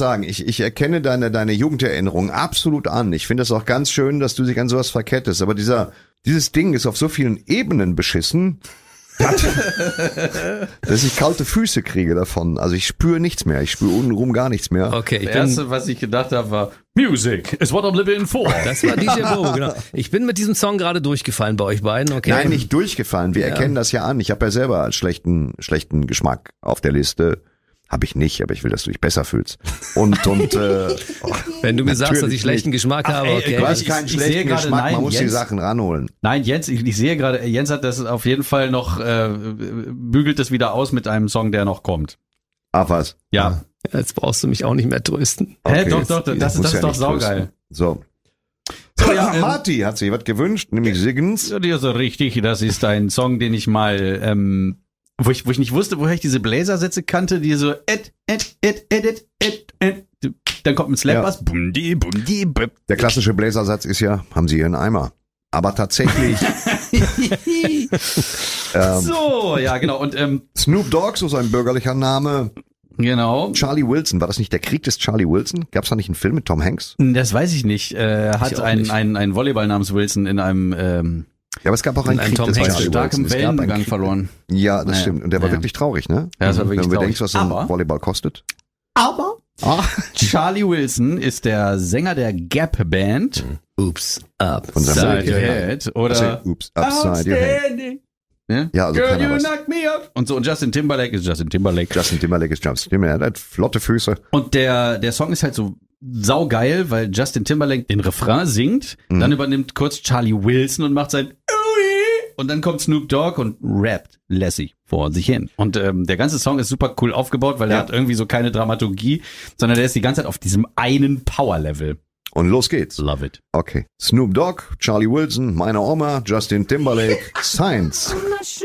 sagen, ich erkenne deine Jugenderinnerungen absolut an. Ich finde es auch ganz schön, dass du dich an sowas verkettest. Aber dieses Ding ist auf so vielen Ebenen beschissen, dass ich kalte Füße kriege davon. Also ich spüre nichts mehr. Ich spüre untenrum gar nichts mehr. Okay, Das Erste, was ich gedacht habe, war Music is what I'm living for. Das war DJ Bobo, genau. Ich bin mit diesem Song gerade durchgefallen bei euch beiden. Okay. Nein, nicht durchgefallen. Wir erkennen das ja an. Ich habe ja selber als schlechten Geschmack auf der Liste. Habe ich nicht, aber ich will, dass du dich besser fühlst. Und wenn du mir sagst, dass ich schlechten Geschmack habe, okay. Du hast keinen schlechten Geschmack, nein, man muss Jens, die Sachen ranholen. Nein, Jens, ich sehe gerade, Jens hat das auf jeden Fall noch, bügelt es wieder aus mit einem Song, der noch kommt. Ach was? Ja. Jetzt brauchst du mich auch nicht mehr trösten. Hä, Okay, doch, das ist doch saugeil. So. So, ja, Marty hat sich was gewünscht, nämlich Siggens. Ja, so richtig, das ist ein Song, den ich mal, wo ich nicht wusste, woher ich diese Bläsersätze kannte, die so dann kommt ein Slap-Bass. Ja. Der klassische Bläsersatz ist ja, haben Sie hier einen Eimer? Aber tatsächlich So, ja, genau. Und Snoop Dogg, so sein bürgerlicher Name. genau. Charlie Wilson, war das nicht der Krieg des Charlie Wilson? Gab es da nicht einen Film mit Tom Hanks? Das weiß ich nicht. Hat auch ein Volleyball namens Wilson in einem Ja, aber es gab auch einen Ein Krieg Tom des Hanks Charlie starkem Wilson. Es gab einen Wellengang Krieg- verloren. Ja, das Naja. stimmt. Und der war Ja. wirklich traurig, ne? Ja, das war wirklich Wenn du traurig. denkst, was so ein Aber- Volleyball kostet. Aber Charlie Wilson ist der Sänger der Gap-Band Oops, up. Von seinem Upside Your Head oder Oops, upside your head. Outstanding. Ne? Ja, also Girl, keiner you weiß. knock me up. Und so, und Justin Timberlake ist Justin Timberlake. Justin Timberlake ist Justin Timberlake. Der hat flotte Füße. Und der Song ist halt so saugeil, weil Justin Timberlake den Refrain singt, dann übernimmt kurz Charlie Wilson und macht sein Ui, und dann kommt Snoop Dogg und rappt Lassie vor sich hin. Und der ganze Song ist super cool aufgebaut, weil er hat irgendwie so keine Dramaturgie, sondern der ist die ganze Zeit auf diesem einen Power-Level. Und los geht's. Love it. Okay. Snoop Dogg, Charlie Wilson, meine Oma, Justin Timberlake, Science.